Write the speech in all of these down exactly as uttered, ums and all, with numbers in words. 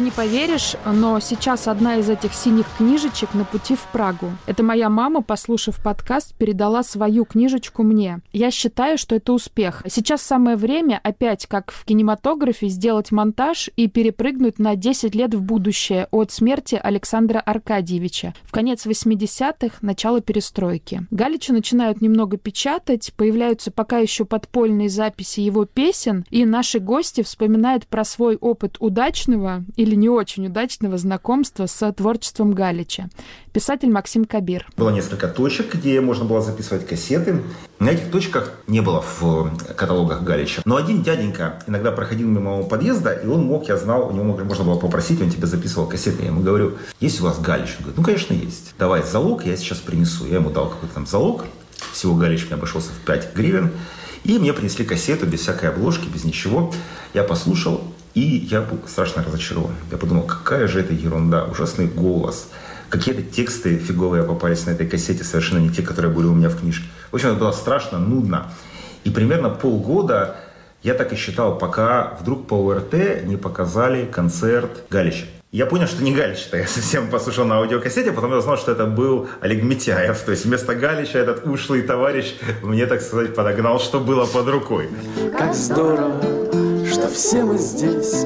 не поверишь, но сейчас одна из этих синих книжечек на пути в Прагу. Это моя мама, послушав подкаст, передала свою книжечку мне. Я считаю, что это успех. Сейчас самое время опять, как в кинематографе, сделать монтаж и перепрыгнуть на десять лет в будущее от смерти Александра Аркадьевича. В конец восьмидесятых, начало перестройки. Галича начинают немного печатать, появляются пока еще подпольные записи его песен, и наши гости вспоминают про свой опыт удачного или не очень удачного знакомства с творчеством Галича. Писатель Максим Кабир. Было несколько точек, где можно было записывать кассеты. На этих точках не было в каталогах Галича. Но один дяденька иногда проходил мимо моего подъезда, и он мог, я знал, у него можно было попросить, он тебе записывал кассеты. Я ему говорю, есть у вас Галич? Он говорит, ну, конечно, есть. Давай залог, я сейчас принесу. Я ему дал какой-то там залог. Всего Галич мне обошелся в пять гривен. И мне принесли кассету без всякой обложки, без ничего. Я послушал, и я был страшно разочарован. Я подумал, какая же это ерунда, ужасный голос. Какие-то тексты фиговые попались на этой кассете, совершенно не те, которые были у меня в книжке. В общем, это было страшно, нудно. И примерно полгода я так и считал, пока вдруг по ОРТ не показали концерт Галича. Я понял, что не Галич-то, я совсем послушал на аудиокассете, потом я узнал, что это был Олег Митяев. То есть вместо Галича этот ушлый товарищ мне, так сказать, подогнал, что было под рукой. Как здорово, что все мы здесь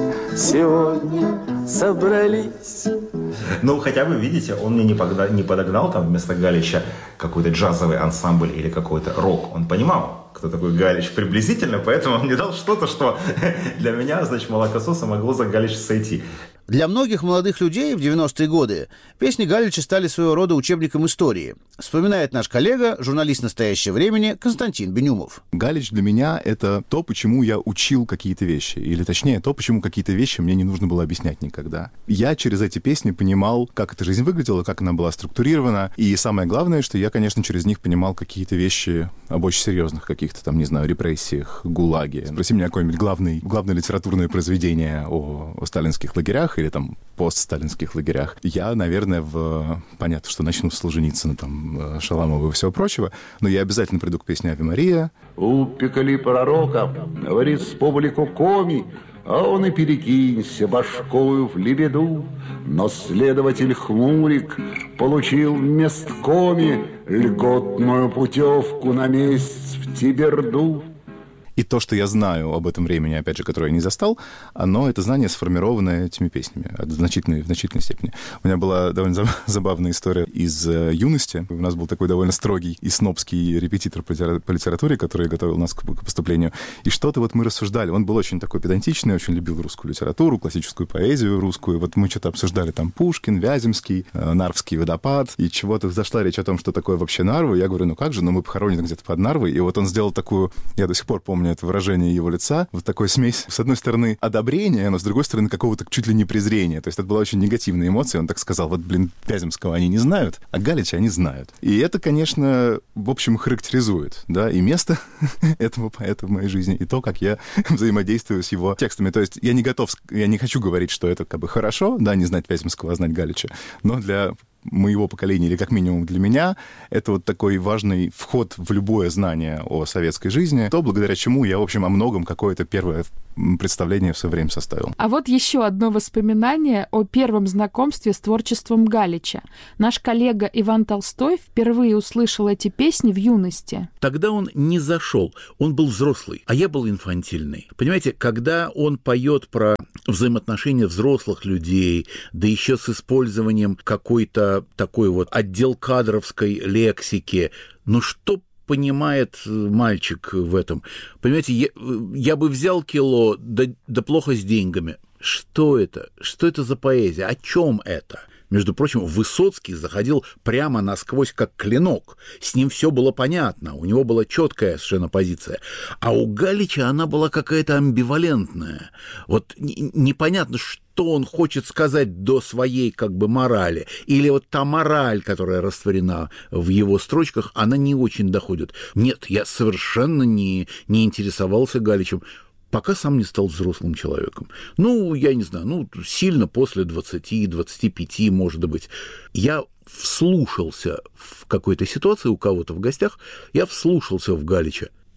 сегодня собрались. Ну, хотя бы, видите, он мне не подогнал, не подогнал там вместо Галича какой-то джазовый ансамбль или какой-то рок. Он понимал, кто такой Галич приблизительно, поэтому он мне дал что-то, что для меня, значит, молокососа могло за Галич сойти. Для многих молодых людей в девяностые годы песни Галича стали своего рода учебником истории, вспоминает наш коллега, журналист «Настоящего времени» Константин Бенюмов. Галич для меня — это то, почему я учил какие-то вещи, или точнее, то, почему какие-то вещи мне не нужно было объяснять никогда. Я через эти песни понимал, как эта жизнь выглядела, как она была структурирована, и самое главное, что я, конечно, через них понимал какие-то вещи об очень серьезных каких-то там, не знаю, репрессиях, ГУЛАГе. Спроси меня какое-нибудь главное, главное литературное произведение о, о сталинских лагерях или там постсталинских лагерях. Я, наверное, в... понятно, что начну с Солженицына, там, Шаламова и всего прочего, но я обязательно приду к песне «Аве Мария». «Упекали пророка, говорит с публику коми, а он и перекинься башкою в лебеду. Но следователь Хмурик получил вместо коми льготную путевку на месяц в Тиберду». И то, что я знаю об этом времени, опять же, которое я не застал, оно, это знание сформировано этими песнями в значительной, в значительной степени. У меня была довольно забавная история из юности. У нас был такой довольно строгий и снобский репетитор по литературе, который готовил нас к поступлению. И что-то вот мы рассуждали. Он был очень такой педантичный, очень любил русскую литературу, классическую поэзию русскую. Вот мы что-то обсуждали там Пушкин, Вяземский, Нарвский водопад. И чего-то зашла речь о том, что такое вообще Нарва. Я говорю, ну как же, ну мы похоронены где-то под Нарвой. И вот он сделал такую, я до сих пор помню, это выражение его лица, вот такой смесь, с одной стороны, одобрения, но с другой стороны, какого-то чуть ли не презрения. То есть это была очень негативная эмоция. Он так сказал, вот, блин, Вяземского они не знают, а Галича они знают. И это, конечно, в общем, характеризует, да, и место этого поэта в моей жизни, и то, как я взаимодействую с его текстами. То есть я не готов, я не хочу говорить, что это как бы хорошо, да, не знать Вяземского, а знать Галича, но для моего поколения, или как минимум для меня, это вот такой важный вход в любое знание о советской жизни, то, благодаря чему я, в общем, о многом какое-то первое представление в свое время составил. А вот еще одно воспоминание о первом знакомстве с творчеством Галича. Наш коллега Иван Толстой впервые услышал эти песни в юности. Тогда он не зашел, он был взрослый, а я был инфантильный. Понимаете, когда он поет про взаимоотношения взрослых людей, да еще с использованием какой-то такой вот отдел кадровской лексики, ну что понимает мальчик в этом? Понимаете, я, я бы взял кило, да, да плохо с деньгами. Что это? Что это за поэзия? О чем это? Между прочим, Высоцкий заходил прямо насквозь, как клинок. С ним все было понятно, у него была четкая совершенно позиция. А у Галича она была какая-то амбивалентная. Вот непонятно, что он хочет сказать до своей как бы морали. Или вот та мораль, которая растворена в его строчках, она не очень доходит. Нет, я совершенно не, не интересовался Галичем, пока сам не стал взрослым человеком. Ну, я не знаю, ну, сильно после двадцати, двадцати пяти, может быть. Я вслушался в какой-то ситуации у кого-то в гостях, я вслушался в Галича.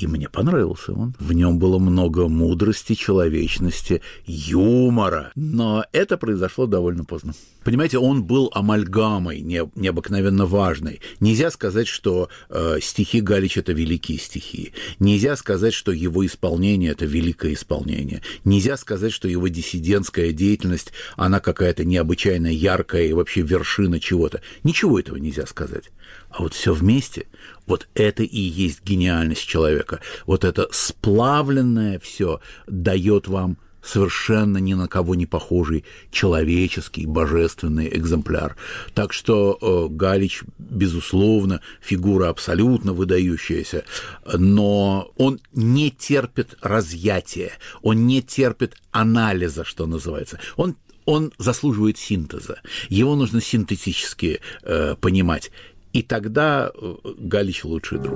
И мне понравился он. В нем было много мудрости, человечности, юмора. Но это произошло довольно поздно. Понимаете, он был амальгамой не, необыкновенно важной. Нельзя сказать, что э, стихи Галича – это великие стихи. Нельзя сказать, что его исполнение – это великое исполнение. Нельзя сказать, что его диссидентская деятельность, она какая-то необычайно яркая и вообще вершина чего-то. Ничего этого нельзя сказать. А вот все вместе, вот это и есть гениальность человека. Вот это сплавленное все дает вам совершенно ни на кого не похожий человеческий, божественный экземпляр. Так что э, Галич, безусловно, фигура абсолютно выдающаяся, но он не терпит разъятия, он не терпит анализа, что называется. Он, он заслуживает синтеза. Его нужно синтетически э, понимать. И тогда Галич лучший друг.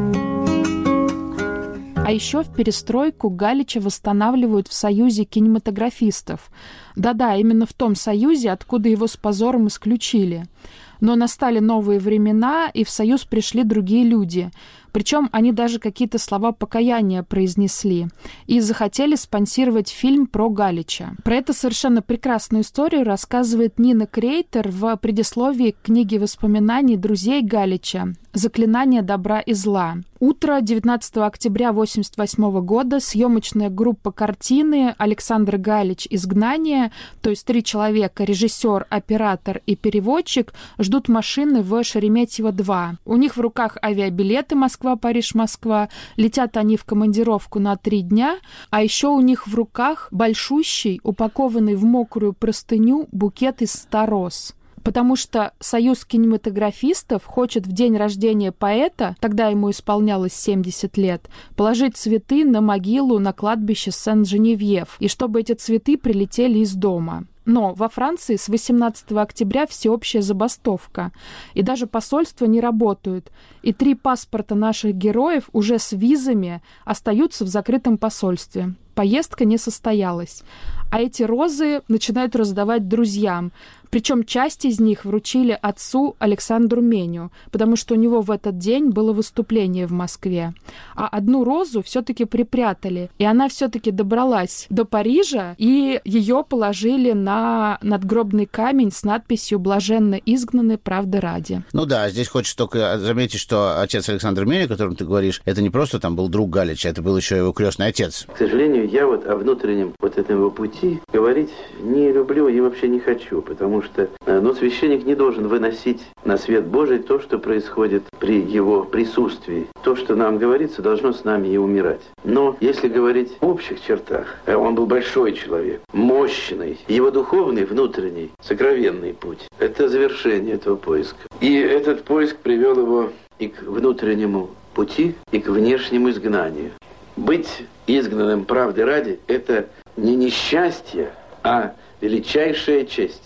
А еще в перестройку Галича восстанавливают в Союзе кинематографистов. Да-да, именно в том Союзе, откуда его с позором исключили. Но настали новые времена, и в Союз пришли другие люди. Причем они даже какие-то слова покаяния произнесли и захотели спонсировать фильм про Галича. Про эту совершенно прекрасную историю рассказывает Нина Крейтер в предисловии к книге воспоминаний друзей Галича «Заклинание добра и зла». Утро девятнадцатого октября тысяча девятьсот восемьдесят восьмого года съемочная группа картины «Александр Галич. Изгнание», то есть три человека, режиссер, оператор и переводчик, ждут машины в Шереметьево два. У них в руках авиабилеты Москва-Париж-Москва. Летят они в командировку на три дня, а еще у них в руках большущий, упакованный в мокрую простыню букет из ста роз. Потому что Союз кинематографистов хочет в день рождения поэта, тогда ему исполнялось семьдесят лет, положить цветы на могилу на кладбище Сен-Женевьев, и чтобы эти цветы прилетели из дома. Но во Франции с восемнадцатого октября всеобщая забастовка, и даже посольства не работают, и три паспорта наших героев уже с визами остаются в закрытом посольстве. Поездка не состоялась. А эти розы начинают раздавать друзьям. Причем часть из них вручили отцу Александру Меню, потому что у него в этот день было выступление в Москве. А одну розу все-таки припрятали, и она все-таки добралась до Парижа, и ее положили на надгробный камень с надписью «Блаженно изгнаны правды ради». Ну да, здесь хочется только заметить, что отец Александр Меню, о котором ты говоришь, это не просто там был друг Галича, это был еще его крестный отец. К сожалению, я вот о внутреннем вот этом его пути говорить не люблю и вообще не хочу, потому что ну, священник не должен выносить на свет Божий то, что происходит при его присутствии. То, что нам говорится, должно с нами и умирать. Но если говорить в общих чертах, он был большой человек, мощный. Его духовный, внутренний, сокровенный путь – это завершение этого поиска. И этот поиск привел его и к внутреннему пути, и к внешнему изгнанию. Быть изгнанным правды ради – это не несчастье, а величайшая честь.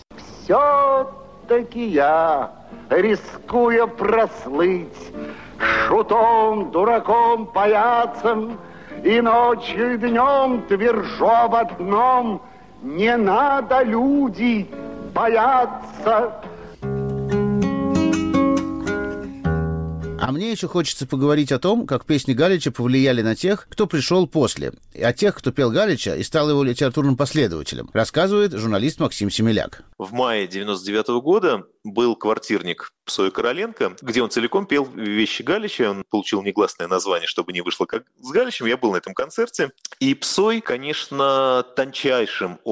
Все-таки я, рискуя прослыть шутом, дураком, паяцем, и ночью, и днем твержу об одном: не надо, люди, бояться. А мне еще хочется поговорить о том, как песни Галича повлияли на тех, кто пришел после, и о тех, кто пел Галича и стал его литературным последователем, рассказывает журналист Максим Семеляк. В мае девяносто девятого года был квартирник Псой Короленко, где он целиком пел вещи Галича. Он получил негласное название, чтобы не вышло как с Галичем. Я был на этом концерте. И Псой, конечно, тончайшим